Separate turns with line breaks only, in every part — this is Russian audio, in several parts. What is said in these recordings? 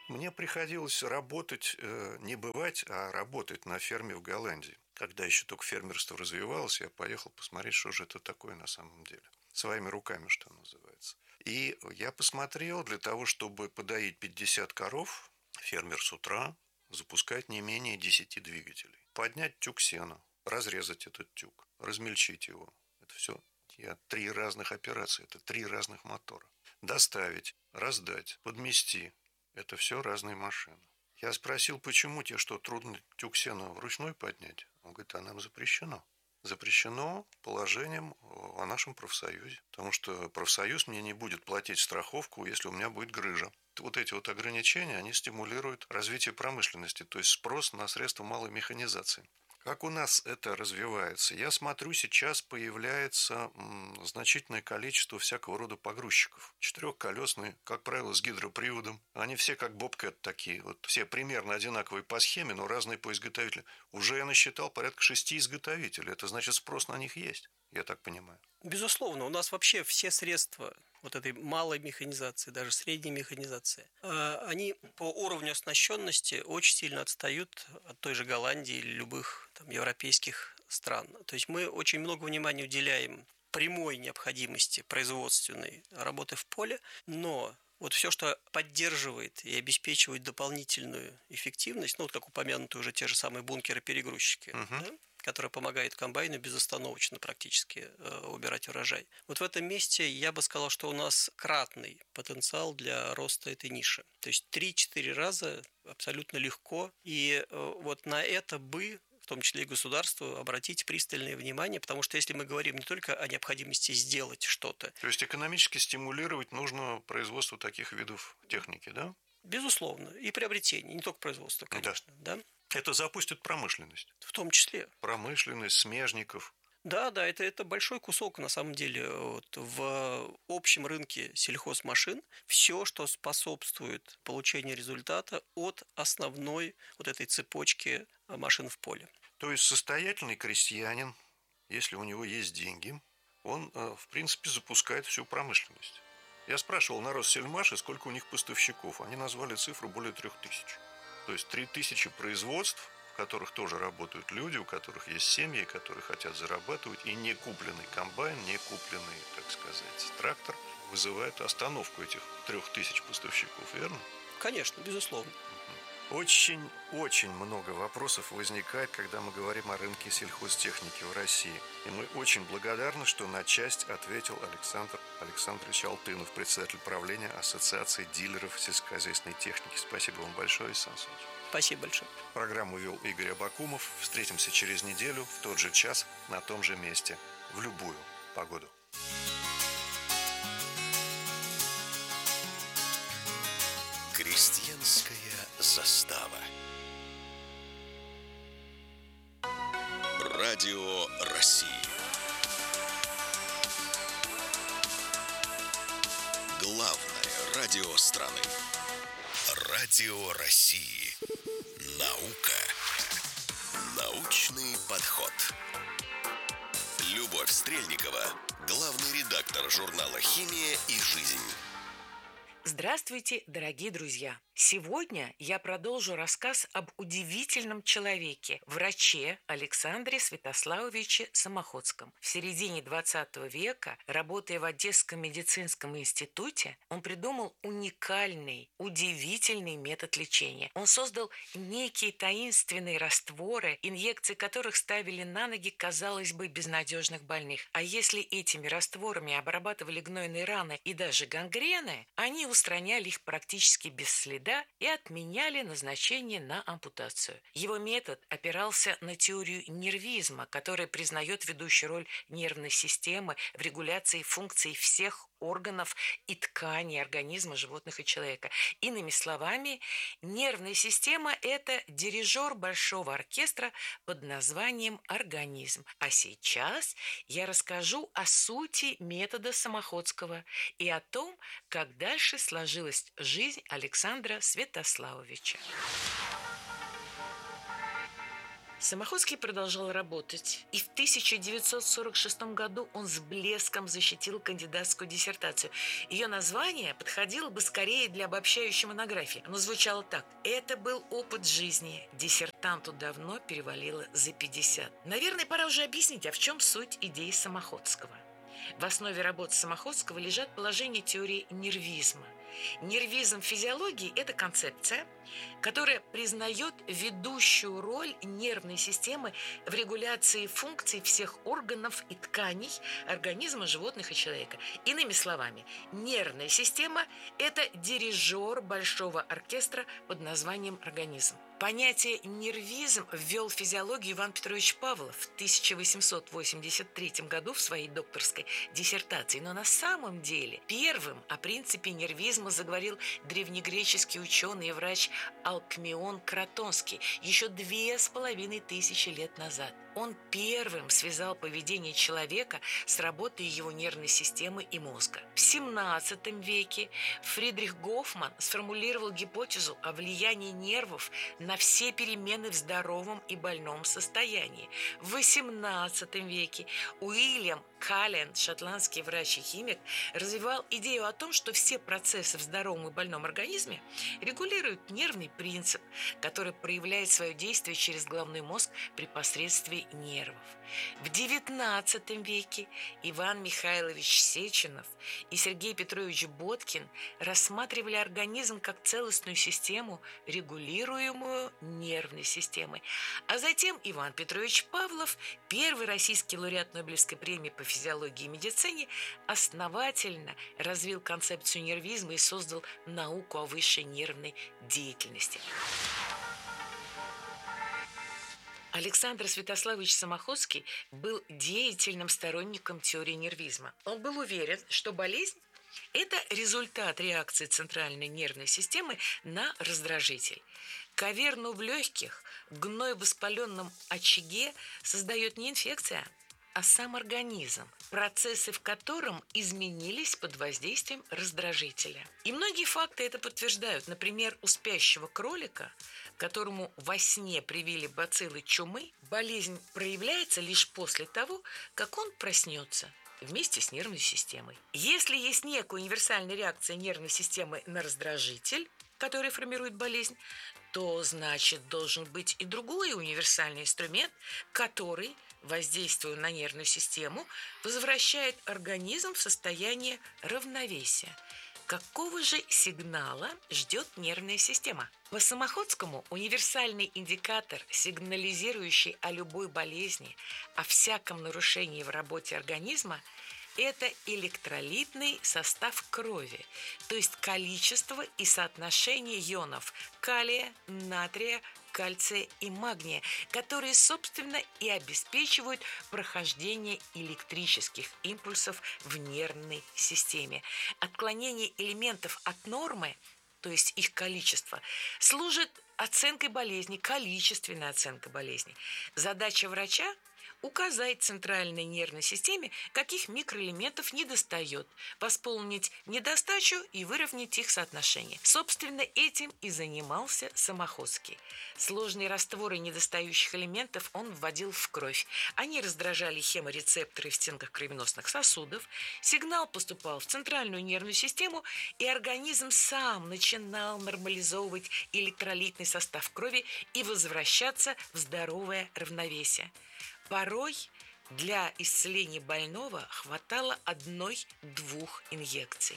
Мне приходилось работать, не бывать, а работать на ферме в Голландии. Когда еще только фермерство развивалось, я поехал посмотреть, что же это такое на самом деле. Своими руками, что называется. И я посмотрел, для того, чтобы подоить 50 коров, фермер с утра запускает не менее 10 двигателей. Поднять тюк сена, разрезать этот тюк, размельчить его. Это все три разных операции, это три разных мотора. Доставить, раздать, подмести. Это все разные машины. Я спросил, почему тебе что, трудно тюк сена вручную поднять? Он говорит, а нам запрещено. Запрещено положением о нашем профсоюзе. Потому что профсоюз мне не будет платить страховку, если у меня будет грыжа. Вот эти вот ограничения, они стимулируют развитие промышленности, то есть спрос на средства малой механизации. Как у нас это развивается? Я смотрю, сейчас появляется значительное количество всякого рода погрузчиков. Четырехколесные, как правило, с гидроприводом. Они все как бобкэт такие. Вот все примерно одинаковые по схеме, но разные по изготовителю. Уже я насчитал порядка 6 изготовителей. Это значит, спрос на них есть, я так понимаю.
Безусловно, у нас вообще все средства вот этой малой механизации, даже средней механизации, они по уровню оснащенности очень сильно отстают от той же Голландии или любых там европейских стран. То есть мы очень много внимания уделяем прямой необходимости производственной работы в поле, но вот все, что поддерживает и обеспечивает дополнительную эффективность, ну вот как упомянуты уже те же самые бункеры-перегрузчики, да, которая помогает комбайну безостановочно практически убирать урожай. Вот в этом месте я бы сказал, что у нас кратный потенциал для роста этой ниши. То есть 3-4 раза абсолютно легко. И вот на это бы в том числе и государству, обратить пристальное внимание, потому что если мы говорим не только о необходимости сделать что-то.
То есть экономически стимулировать нужно производство таких видов техники, да?
Безусловно. И приобретение, не только производство, конечно. Да.
Это запустит промышленность.
В том числе.
Промышленность, смежников.
Да, это большой кусок, на самом деле, вот, в общем рынке сельхозмашин. Все, что способствует получению результата от основной вот этой цепочки машин в поле.
То есть состоятельный крестьянин, если у него есть деньги, он, в принципе, запускает всю промышленность. Я спрашивал на Россельмаше, сколько у них поставщиков. Они назвали цифру более 3000. То есть 3000 производств, в которых тоже работают люди, у которых есть семьи, которые хотят зарабатывать, и не купленный комбайн, не купленный, так сказать, трактор вызывает остановку этих 3000 поставщиков, верно?
Конечно, безусловно.
Очень много вопросов возникает, когда мы говорим о рынке сельхозтехники в России. И мы очень благодарны, что на часть ответил Александр Александрович Алтынов, председатель правления Ассоциации дилеров сельскохозяйственной техники. Спасибо вам большое, Сан Саныч.
Спасибо большое.
Программу вел Игорь Абакумов. Встретимся через неделю в тот же час на том же месте. В любую погоду.
Крестьянская застава. Радио России. Главное радио страны. Радио России. Наука. Научный подход. Любовь Стрельникова, главный редактор журнала «Химия и жизнь».
Здравствуйте, дорогие друзья! Сегодня я продолжу рассказ об удивительном человеке, враче Александре Святославовиче Самоходском. В середине 20 века, работая в Одесском медицинском институте, он придумал уникальный, удивительный метод лечения. Он создал некие таинственные растворы, инъекции которых ставили на ноги, казалось бы, безнадежных больных. А если этими растворами обрабатывали гнойные раны и даже гангрены, они устраняли их практически без следа и отменяли назначение на ампутацию. Его метод опирался на теорию нервизма, которая признает ведущую роль нервной системы в регуляции функций всех органов и тканей организма животных и человека. Иными словами, нервная система – это дирижер большого оркестра под названием организм. А сейчас я расскажу о сути метода Самоходского и о том, как дальше сложилась жизнь Александра Святославовича. Самоходский продолжал работать, и в 1946 году он с блеском защитил кандидатскую диссертацию. Ее название подходило бы скорее для обобщающей монографии. Оно звучало так: «Это был опыт жизни. Диссертанту давно перевалило за 50». Наверное, пора уже объяснить, а в чем суть идеи Самоходского. В основе работы Самоходского лежат положения теории нервизма. Нервизм в физиологии – это концепция, которая признает ведущую роль нервной системы в регуляции функций всех органов и тканей организма животных и человека. Иными словами, нервная система – это дирижер большого оркестра под названием организм. Понятие «нервизм» ввел в физиологию Иван Петрович Павлов в 1883 году в своей докторской диссертации. Но на самом деле первым о принципе нервизма заговорил древнегреческий ученый и врач Алкмеон Кротонский еще 2500 лет назад. Он первым связал поведение человека с работой его нервной системы и мозга. В XVII веке Фридрих Гофман сформулировал гипотезу о влиянии нервов на все перемены в здоровом и больном состоянии. В XVIII веке Уильям Каллен, шотландский врач и химик, развивал идею о том, что все процессы в здоровом и больном организме регулируют нервный принцип, который проявляет свое действие через головной мозг при посредстве нервов. В XIX веке Иван Михайлович Сеченов и Сергей Петрович Боткин рассматривали организм как целостную систему, регулируемую нервной системой. А затем Иван Петрович Павлов, первый российский лауреат Нобелевской премии по физиологии и медицине, основательно развил концепцию нервизма и создал науку о высшей нервной деятельности. Александр Святославович Самоходский был деятельным сторонником теории нервизма. Он был уверен, что болезнь – это результат реакции центральной нервной системы на раздражитель. Каверну в легких, гной в воспаленном очаге создает не инфекция, а сам организм, процессы в котором изменились под воздействием раздражителя. И многие факты это подтверждают. Например, у спящего кролика, которому во сне привили бациллы чумы, болезнь проявляется лишь после того, как он проснется вместе с нервной системой. Если есть некая универсальная реакция нервной системы на раздражитель, который формирует болезнь, то, значит, должен быть и другой универсальный инструмент, который, воздействуя на нервную систему, возвращает организм в состояние равновесия. Какого же сигнала ждет нервная система? По Самоходскому универсальный индикатор, сигнализирующий о любой болезни, о всяком нарушении в работе организма, это электролитный состав крови, то есть количество и соотношение ионов калия, натрия, кальция и магния, которые, собственно, и обеспечивают прохождение электрических импульсов в нервной системе. Отклонение элементов от нормы, то есть их количество, служит оценкой болезни, количественной оценкой болезни. Задача врача – указать центральной нервной системе, каких микроэлементов недостает, восполнить недостачу и выровнять их соотношение. Собственно, этим и занимался Самоходский. Сложные растворы недостающих элементов он вводил в кровь. Они раздражали хеморецепторы в стенках кровеносных сосудов, сигнал поступал в центральную нервную систему, и организм сам начинал нормализовывать электролитный состав крови и возвращаться в здоровое равновесие. Порой для исцеления больного хватало 1-2 инъекций.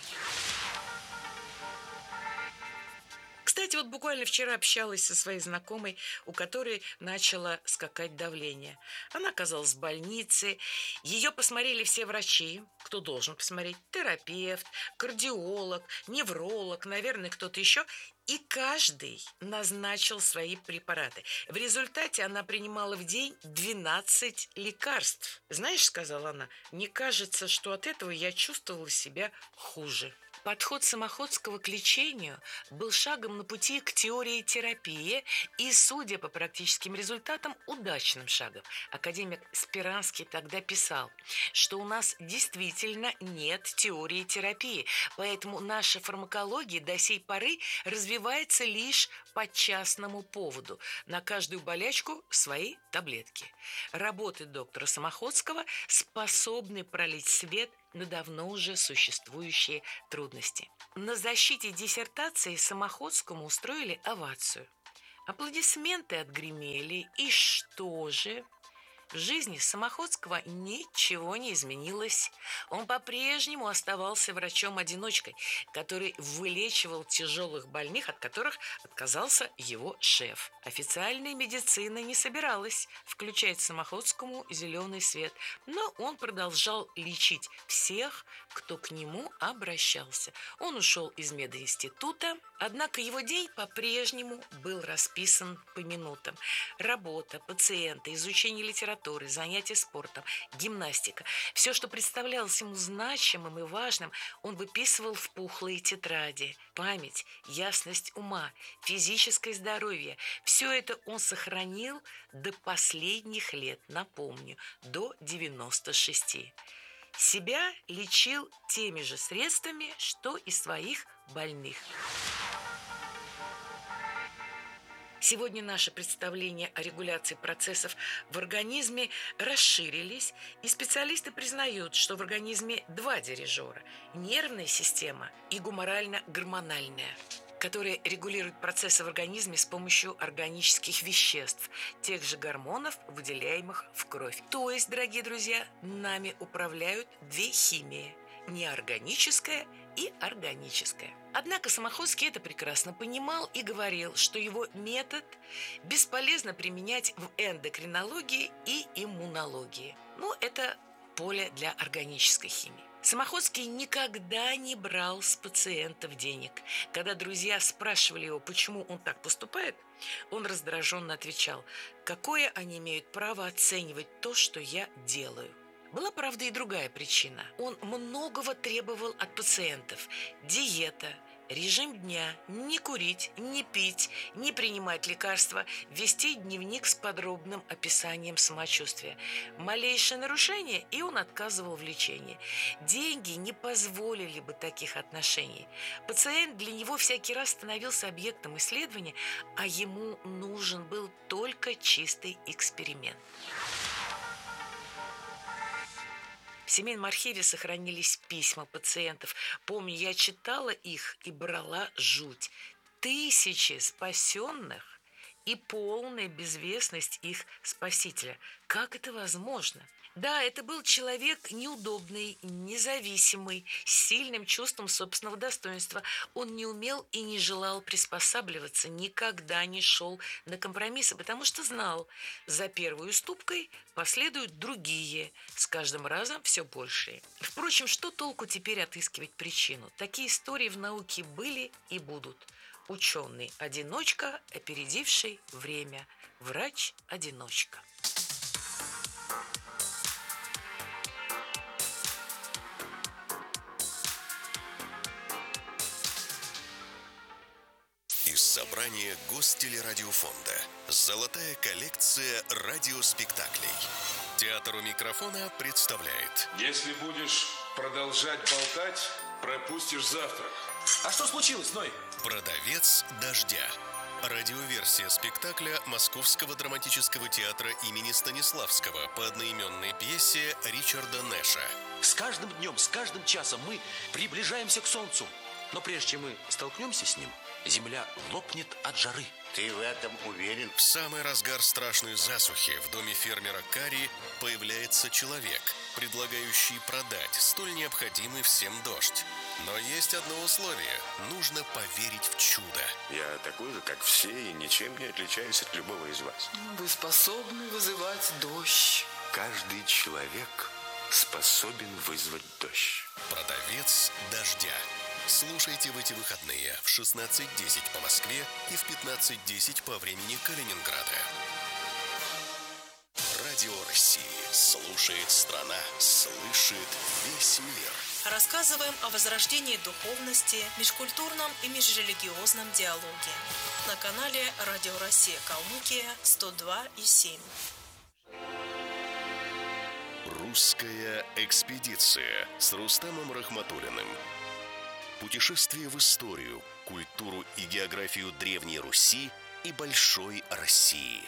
Кстати, вот буквально вчера общалась со своей знакомой, у которой начало скакать давление. Она оказалась в больнице, ее посмотрели все врачи, кто должен посмотреть, терапевт, кардиолог, невролог, наверное, кто-то еще. И каждый назначил свои препараты. В результате она принимала в день 12 лекарств. «Знаешь, — сказала она, — мне кажется, что от этого я чувствовала себя хуже». Подход Самоходского к лечению был шагом на пути к теории терапии и, судя по практическим результатам, удачным шагом. Академик Спиранский тогда писал, что у нас действительно нет теории терапии, поэтому наша фармакология до сей поры развивается лишь по частному поводу. На каждую болячку свои таблетки. Работы доктора Самоходского способны пролить свет на давно уже существующие трудности. На защите диссертации Самоходскому устроили овацию. Аплодисменты отгремели, и что же? В жизни Самоходского ничего не изменилось. Он по-прежнему оставался врачом-одиночкой, который вылечивал тяжелых больных, от которых отказался его шеф. Официальная медицина не собиралась включать Самоходскому зеленый свет, но он продолжал лечить всех, кто к нему обращался. Он ушел из мединститута, однако его день по-прежнему был расписан по минутам. Работа, пациенты, изучение литературы, занятия спортом, гимнастика. Все, что представлялось ему значимым и важным, он выписывал в пухлые тетради. Память, ясность ума, физическое здоровье – все это он сохранил до последних лет, напомню, до 96. Себя лечил теми же средствами, что и своих больных. Сегодня наши представления о регуляции процессов в организме расширились, и специалисты признают, что в организме два дирижера – нервная система и гуморально-гормональная, которые регулируют процессы в организме с помощью органических веществ, тех же гормонов, выделяемых в кровь. То есть, дорогие друзья, нами управляют две химии – неорганическая и органическая. Однако Самоходский это прекрасно понимал и говорил, что его метод бесполезно применять в эндокринологии и иммунологии. Но это поле для органической химии. Самоходский никогда не брал с пациентов денег. Когда друзья спрашивали его, почему он так поступает, он раздраженно отвечал: какое они имеют право оценивать то, что я делаю? Была, правда, и другая причина. Он многого требовал от пациентов. Диета, режим дня, не курить, не пить, не принимать лекарства, вести дневник с подробным описанием самочувствия. Малейшее нарушение, и он отказывал в лечении. Деньги не позволили бы таких отношений. Пациент для него всякий раз становился объектом исследования, а ему нужен был только чистый эксперимент. В семейном архиве сохранились письма пациентов. Помню, я читала их и брала жуть. 1000 спасенных и полная безвестность их спасителя. Как это возможно? Да, это был человек неудобный, независимый, с сильным чувством собственного достоинства. Он не умел и не желал приспосабливаться, никогда не шел на компромиссы, потому что знал, за первой уступкой последуют другие, с каждым разом все большие. Впрочем, что толку теперь отыскивать причину? Такие истории в науке были и будут. Ученый-одиночка, опередивший время. Врач-одиночка.
Собрание Гостелерадиофонда. Золотая коллекция радиоспектаклей. Театр у микрофона представляет.
Если будешь продолжать болтать, пропустишь завтрак.
А что случилось, Ной?
Продавец дождя. Радиоверсия спектакля Московского драматического театра имени Станиславского по одноименной пьесе Ричарда Нэша.
С каждым днем, с каждым часом мы приближаемся к солнцу. Но прежде чем мы столкнемся с ним, земля лопнет от жары.
Ты в этом уверен?
В самый разгар страшной засухи в доме фермера Карри появляется человек, предлагающий продать столь необходимый всем дождь. Но есть одно условие – нужно поверить в чудо.
Я такой же, как все, и ничем не отличаюсь от любого из вас.
Вы способны вызывать дождь.
Каждый человек способен вызвать дождь.
Продавец дождя. Слушайте в эти выходные в 16:10 по Москве и в 15:10 по времени Калининграда. Радио России. Слушает страна, слышит весь мир.
Рассказываем о возрождении духовности, межкультурном и межрелигиозном диалоге. На канале Радио Россия Калмыкия 102,7.
Русская экспедиция с Рустамом Рахматуллиным. Путешествие в историю, культуру и географию Древней Руси и Большой России.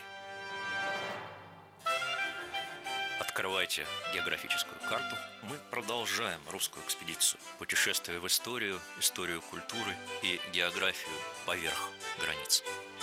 Открывайте географическую карту. Мы продолжаем русскую экспедицию. Путешествие в историю, историю культуры и географию поверх границ.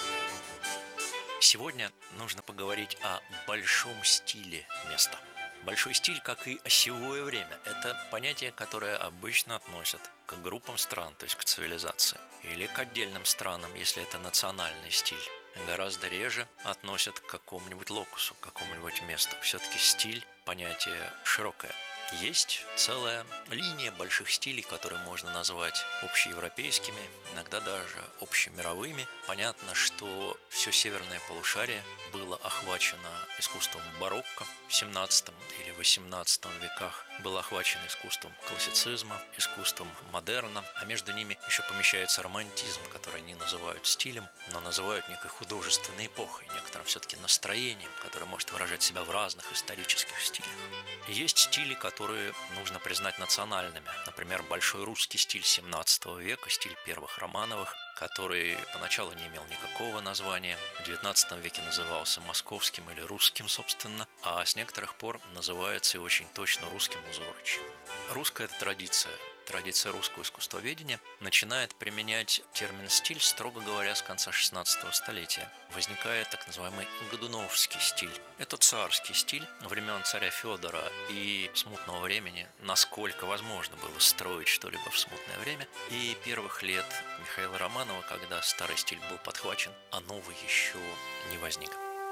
Сегодня нужно поговорить о большом стиле места. Большой стиль, как и осевое время, это понятие, которое обычно относят к группам стран, то есть к цивилизации, или к отдельным странам, если это национальный стиль. Гораздо реже относят к какому-нибудь локусу, к какому-нибудь месту. Все-таки стиль – понятие широкое. Есть целая линия больших стилей, которые можно назвать общеевропейскими, иногда даже общемировыми. Понятно, что все северное полушарие было охвачено искусством барокко в 17 или 18 веках, было охвачено искусством классицизма, искусством модерна, а между ними еще помещается романтизм, который они называют стилем, но называют некой художественной эпохой, некоторым все-таки настроением, которое может выражать себя в разных исторических стилях. Есть стили, которые нужно признать национальными. Например, большой русский стиль 17 века, стиль первых Романовых, который поначалу не имел никакого названия. В 19 веке назывался московским или русским, собственно, а с некоторых пор называется и очень точно русским узорочьем. Русская – это традиция русского искусствоведения начинает применять термин «стиль», строго говоря, с конца 16 столетия. Возникает так называемый годуновский стиль. Это царский стиль времен царя Федора и смутного времени, насколько возможно было строить что-либо в смутное время, и первых лет Михаила Романова, когда старый стиль был подхвачен, а новый еще не возник.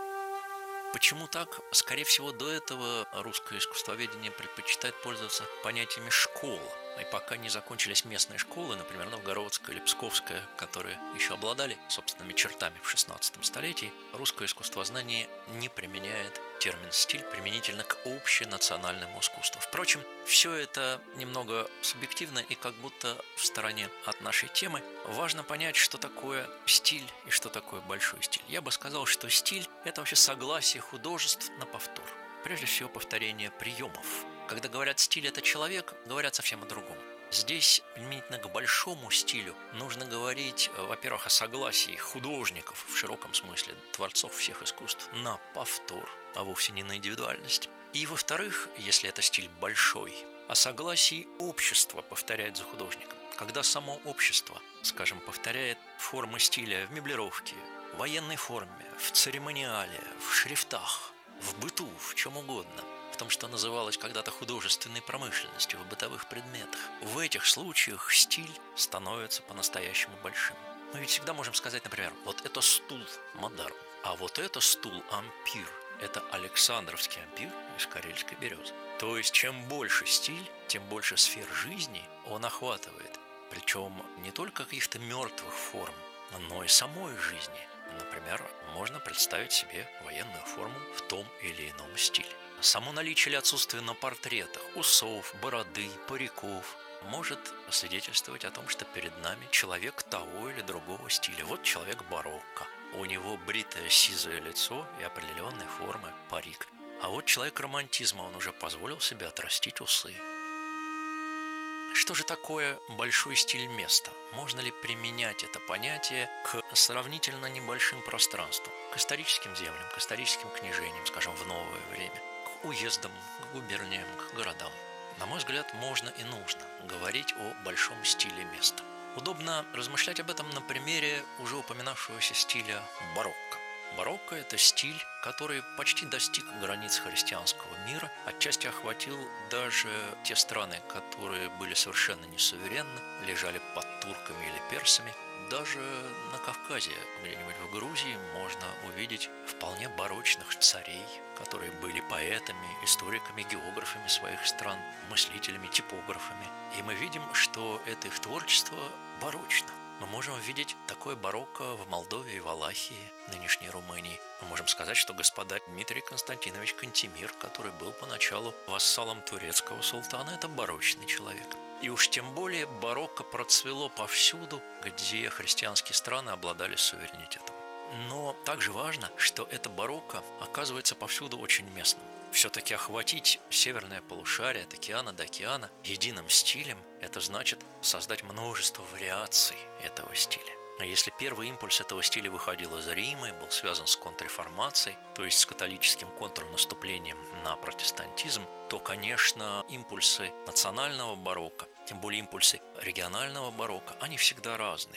Почему так? Скорее всего, до этого русское искусствоведение предпочитает пользоваться понятиями «школа». И пока не закончились местные школы, например, Новгородская или Псковская, которые еще обладали собственными чертами в XVI столетии, русское искусствознание не применяет термин «стиль» применительно к общенациональному искусству. Впрочем, все это немного субъективно и как будто в стороне от нашей темы. Важно понять, что такое стиль и что такое большой стиль. Я бы сказал, что стиль – это вообще согласие художеств на повтор. Прежде всего, повторение приемов. Когда говорят «стиль – это человек», говорят совсем о другом. Здесь, применительно к большому стилю, нужно говорить, во-первых, о согласии художников в широком смысле, творцов всех искусств, на повтор, а вовсе не на индивидуальность. И, во-вторых, если это стиль большой, о согласии общества повторять за художником. Когда само общество, скажем, повторяет формы стиля в меблировке, в военной форме, в церемониале, в шрифтах, в быту, в чем угодно, в том, что называлось когда-то художественной промышленностью, в бытовых предметах. В этих случаях стиль становится по-настоящему большим. Мы ведь всегда можем сказать, например, вот это стул модерн, а вот это стул ампир. Это Александровский ампир из карельской березы. То есть, чем больше стиль, тем больше сфер жизни он охватывает. Причем не только каких-то мертвых форм, но и самой жизни. Например, можно представить себе военную форму в том или ином стиле. Само наличие или отсутствие на портретах усов, бороды, париков может свидетельствовать о том, что перед нами человек того или другого стиля. Вот человек барокко. У него бритое сизое лицо и определенной формы парик. А вот человек романтизма, он уже позволил себе отрастить усы. Что же такое большой стиль места? Можно ли применять это понятие к сравнительно небольшим пространствам, к историческим землям, к историческим княжениям, скажем, в новое время, к уездам, к губерниям, к городам? На мой взгляд, можно и нужно говорить о большом стиле места. Удобно размышлять об этом на примере уже упоминавшегося стиля барокко. Барокко – это стиль, который почти достиг границ христианского мира, отчасти охватил даже те страны, которые были совершенно не суверенны, лежали под турками или персами. Даже на Кавказе, где-нибудь в Грузии, можно увидеть вполне барочных царей, которые были поэтами, историками, географами своих стран, мыслителями, типографами. И мы видим, что это их творчество барочно. Мы можем видеть такое барокко в Молдове и Валахии, нынешней Румынии. Мы можем сказать, что господин Дмитрий Константинович Кантемир, который был поначалу вассалом турецкого султана, это барочный человек. И уж тем более барокко процвело повсюду, где христианские страны обладали суверенитетом. Но также важно, что это барокко оказывается повсюду очень местным. Все-таки охватить северное полушарие от океана до океана единым стилем – это значит создать множество вариаций этого стиля. А если первый импульс этого стиля выходил из Рима и был связан с контрреформацией, то есть с католическим контрнаступлением на протестантизм, то, конечно, импульсы национального барокко, тем более импульсы регионального барокко, они всегда разные.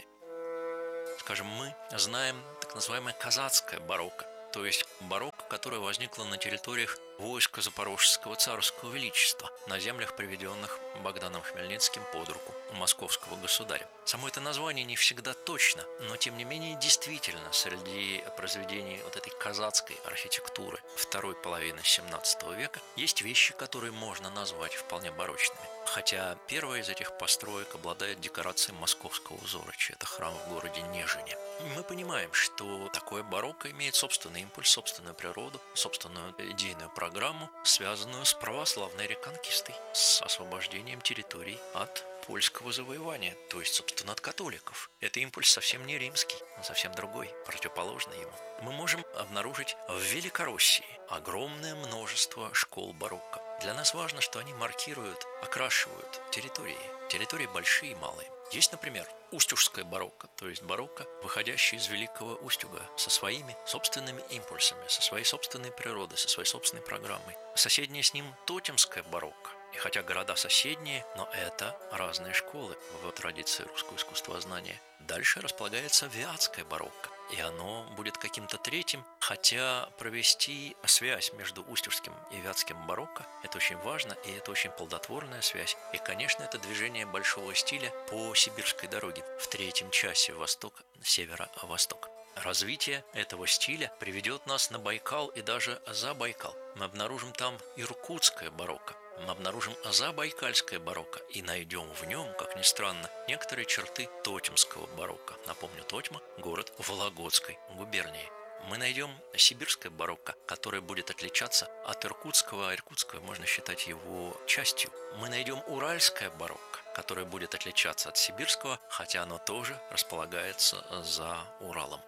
Скажем, мы знаем так называемое казацкое барокко, то есть барокко, которое возникло на территориях войска Запорожского царского величества, на землях, приведенных Богданом Хмельницким под руку московского государя. Само это название не всегда точно, но тем не менее действительно среди произведений вот этой казацкой архитектуры второй половины XVII века есть вещи, которые можно назвать вполне барочными. Хотя первая из этих построек обладает декорацией московского узороча, это храм в городе Нежине. Мы понимаем, что такое барокко имеет собственный импульс, собственную природу, собственную идейную программу, связанную с православной реконкистой, с освобождением территорий от польского завоевания, то есть, собственно, от католиков. Это импульс совсем не римский, он совсем другой, противоположный ему. Мы можем обнаружить в Великороссии огромное множество школ барокко. Для нас важно, что они маркируют, окрашивают территории большие и малые. Есть, например, устюжское барокко, то есть барокко, выходящее из Великого Устюга, со своими собственными импульсами, со своей собственной природой, со своей собственной программой. Соседнее с ним тотемское барокко. И хотя города соседние, но это разные школы в традиции русского искусствознания. Дальше располагается вятское барокко, и оно будет каким-то третьим, хотя провести связь между устюжским и вятским барокко – это очень важно, и это очень плодотворная связь. И, конечно, это движение большого стиля по сибирской дороге в третьем часе восток, северо-восток. Развитие этого стиля приведет нас на Байкал и даже за Байкал. Мы обнаружим там иркутское барокко. Мы обнаружим забайкальское барокко и найдем в нем, как ни странно, некоторые черты тотемского барокко. Напомню, Тотьма – город Вологодской губернии. Мы найдем сибирское барокко, которое будет отличаться от иркутского, а иркутское можно считать его частью. Мы найдем уральское барокко, которое будет отличаться от сибирского, хотя оно тоже располагается за Уралом.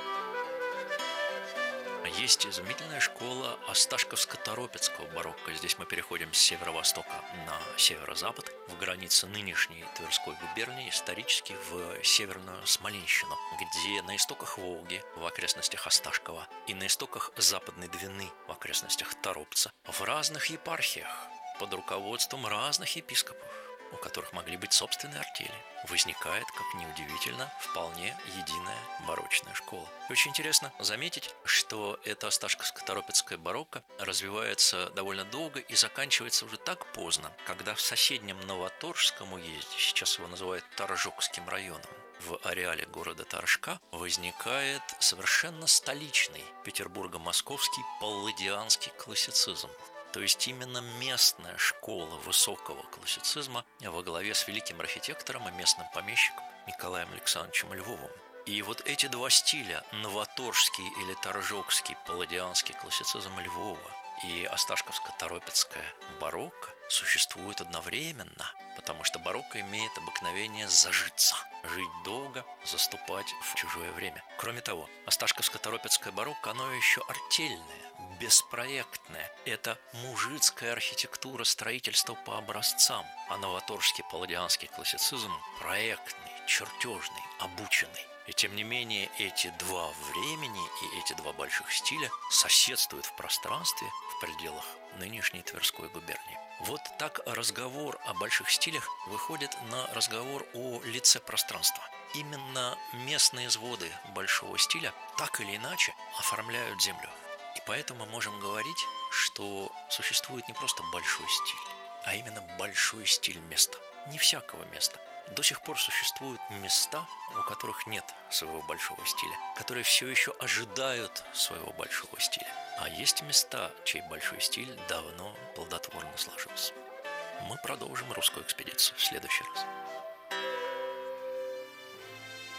Есть изумительная школа осташковско-торопецкого барокко. Здесь мы переходим с северо-востока на северо-запад, в границе нынешней Тверской губернии, исторически в северную Смоленщину, где на истоках Волги, в окрестностях Осташкова, и на истоках Западной Двины, в окрестностях Торопца, в разных епархиях, под руководством разных епископов, у которых могли быть собственные артели, возникает, как ни удивительно, вполне единая барочная школа. И очень интересно заметить, что это осташковско-торопецкое барокко развивается довольно долго и заканчивается уже так поздно, когда в соседнем Новоторжском уезде, сейчас его называют Торжокским районом, в ареале города Торжка возникает совершенно столичный петербурго-московский палладианский классицизм. То есть именно местная школа высокого классицизма во главе с великим архитектором и местным помещиком Николаем Александровичем Львовым. И вот эти два стиля, новоторжский или торжокский палладианский классицизм Львова и осташковско-торопецкое барокко, существуют одновременно, потому что барокко имеет обыкновение зажиться, жить долго, заступать в чужое время. Кроме того, осташковско-торопецкое барокко, оно еще артельное, беспроектное. Это мужицкая архитектура строительства по образцам, а новоторжский палладианский классицизм проектный, чертежный, обученный. И тем не менее эти два времени и эти два больших стиля соседствуют в пространстве в пределах нынешней Тверской губернии. Вот так разговор о больших стилях выходит на разговор о лице пространства. Именно местные своды большого стиля так или иначе оформляют землю. И поэтому мы можем говорить, что существует не просто большой стиль, а именно большой стиль места. Не всякого места. До сих пор существуют места, у которых нет своего большого стиля, которые все еще ожидают своего большого стиля. А есть места, чей большой стиль давно плодотворно сложился. Мы продолжим русскую экспедицию в следующий раз.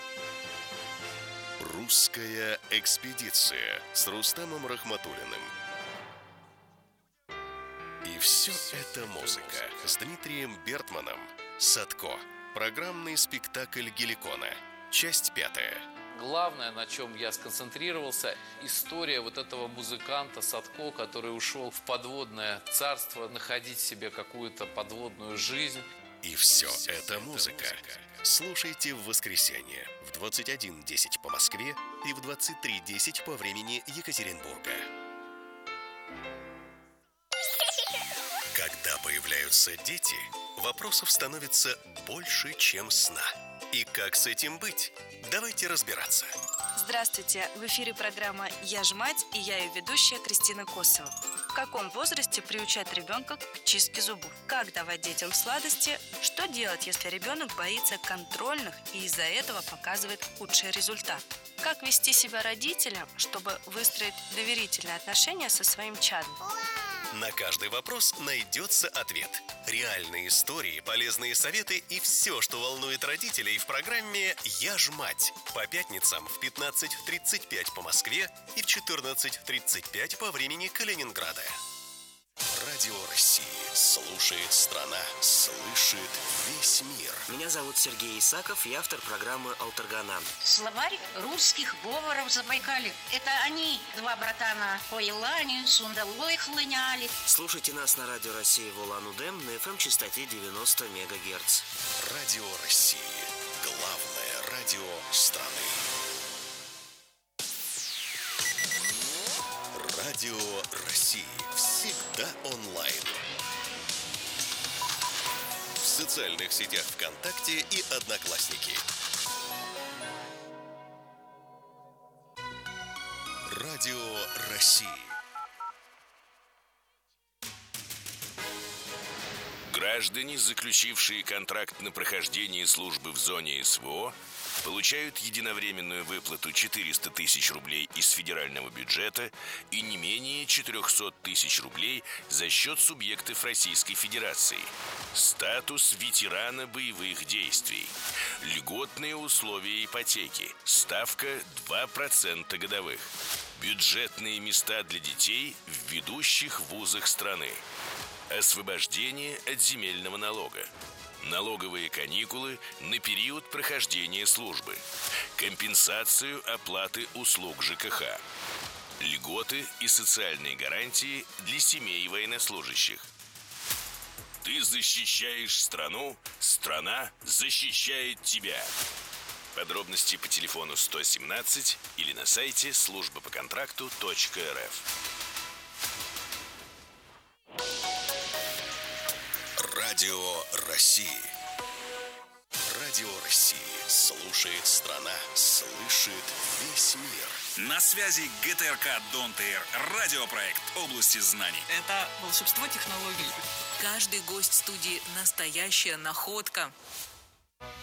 Русская экспедиция с Рустамом Рахматуллиным. И все это музыка с Дмитрием Бертманом. «Садко». Программный спектакль Геликона. Часть 5.
Главное, на чем я сконцентрировался, история вот этого музыканта Садко, который ушел в подводное царство, находить себе какую-то подводную жизнь.
И все это музыка. Слушайте в воскресенье в 21:10 по Москве и в 23:10 по времени Екатеринбурга. Когда появляются дети, вопросов становится больше, чем сна. И как с этим быть? Давайте разбираться.
Здравствуйте! В эфире программа «Я ж мать» и я ее ведущая Кристина Косова. В каком возрасте приучать ребенка к чистке зубов? Как давать детям сладости? Что делать, если ребенок боится контрольных и из-за этого показывает худший результат? Как вести себя родителям, чтобы выстроить доверительные отношения со своим чадом?
На каждый вопрос найдется ответ. Реальные истории, полезные советы и все, что волнует родителей в программе «Я ж мать». По пятницам в 15:35 по Москве и в 14:35 по времени Калининграда. Радио России. Слушает страна. Слышит весь мир.
Меня зовут Сергей Исаков, я автор программы «Алтаргана».
Словарь русских говоров Забайкалья. Это они, два братана, по Елане, Сундалой хлыняли.
Слушайте нас на Радио России в Улан-Удэ на FM-частоте 90 МГц.
Радио России. Главное радио страны. Радио России. Всегда онлайн. В социальных сетях ВКонтакте и Одноклассники. Радио России.
Граждане, заключившие контракт на прохождение службы в зоне СВО, получают единовременную выплату 400 тысяч рублей из федерального бюджета и не менее 400 тысяч рублей за счет субъектов Российской Федерации. Статус ветерана боевых действий. Льготные условия ипотеки. Ставка 2% годовых. Бюджетные места для детей в ведущих вузах страны. Освобождение от земельного налога. Налоговые каникулы на период прохождения службы. Компенсацию оплаты услуг ЖКХ. Льготы и социальные гарантии для семей военнослужащих. Ты защищаешь страну, страна защищает тебя. Подробности по телефону 117 или на сайте службапоконтракту.рф.
Радио России. Радио России. Слушает страна. Слышит весь мир.
На связи ГТРК Дон-ТР. Радиопроект области знаний.
Это волшебство технологий.
Каждый гость студии – настоящая находка.